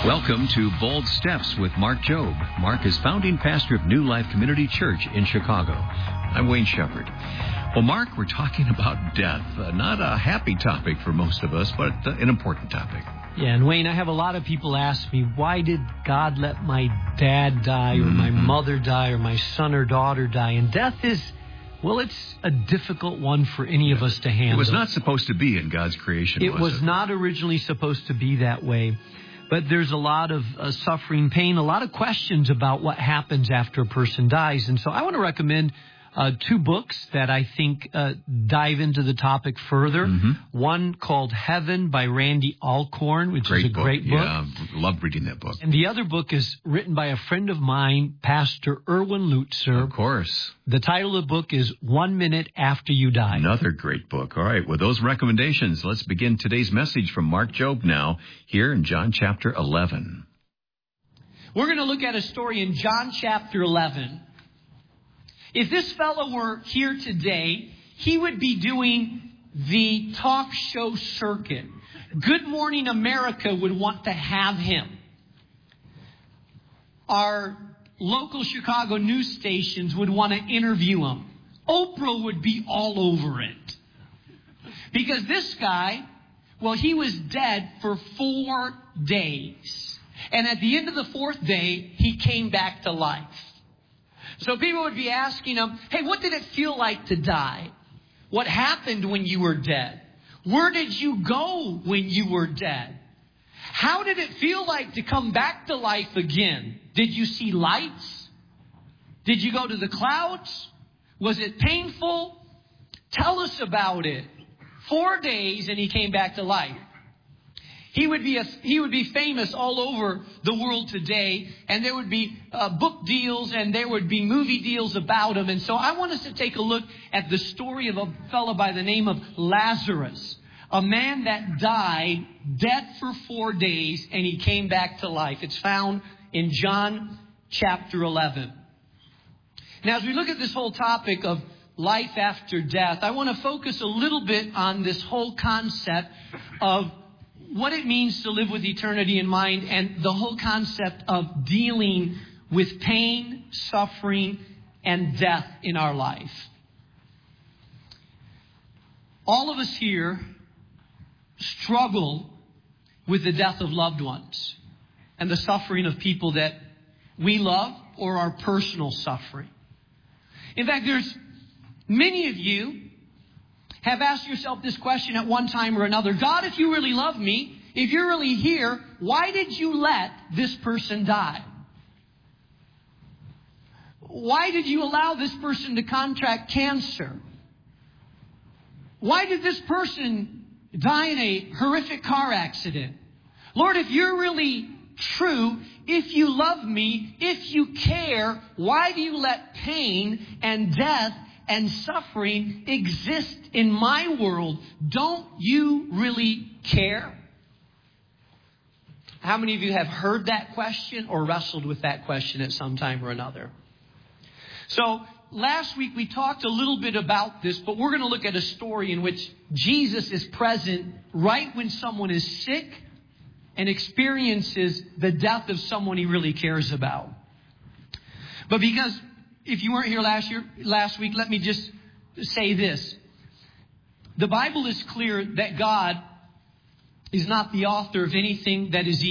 Welcome to Bold Steps with Mark Jobe. Mark is founding pastor of New Life Community Church in Chicago. I'm Wayne Shepherd. Well, Mark, we're talking about death. Not a happy topic for most of us, but an important topic. Yeah, and Wayne, I have a lot of people ask me, why did God let my dad die or my mother die or my son or daughter die? And death is, well, it's a difficult one for any of us to handle. It was not supposed to be in God's creation, It was not originally supposed to be that way. But there's a lot of suffering, pain, a lot of questions about what happens after a person dies. And so I want to recommend two books that I think dive into the topic further. One called Heaven by Randy Alcorn, which is a great book. Yeah, love reading that book. And the other book is written by a friend of mine, Pastor Erwin Lutzer. Of course. The title of the book is 1 Minute After You Die. Another great book. All right, with those recommendations, let's begin today's message from Mark Jobe now, here in John chapter 11. We're going to look at a story in John chapter 11. If this fellow were here today, he would be doing the talk show circuit. Good Morning America would want to have him. Our local Chicago news stations would want to interview him. Oprah would be all over it. Because this guy, well, he was dead for 4 days. And at the end of the fourth day, he came back to life. So people would be asking him, hey, what did it feel like to die? What happened when you were dead? Where did you go when you were dead? How did it feel like to come back to life again? Did you see lights? Did you go to the clouds? Was it painful? Tell us about it. 4 days and he came back to life. He would be famous all over the world today, and there would be book deals and there would be movie deals about him. And so I want us to take a look at the story of a fellow by the name of Lazarus, a man that died dead for 4 days and he came back to life. It's found in John chapter 11. Now, as we look at this whole topic of life after death, I want to focus a little bit on this whole concept of what it means to live with eternity in mind and the whole concept of dealing with pain, suffering, and death in our life. All of us here struggle with the death of loved ones and the suffering of people that we love or our personal suffering. In fact, there's many of you have asked yourself this question at one time or another. God, if you really love me, if you're really here, why did you let this person die? Why did you allow this person to contract cancer? Why did this person die in a horrific car accident? Lord, if you're really true, if you love me, if you care, why do you let pain and death and suffering exist in my world? Don't you really care? How many of you have heard that question or wrestled with that question at some time or another? So last week we talked a little bit about this, but we're going to look at a story in which Jesus is present right when someone is sick and experiences the death of someone he really cares about. But because if you weren't here last week, let me just say this. The Bible is clear that God is not the author of anything that is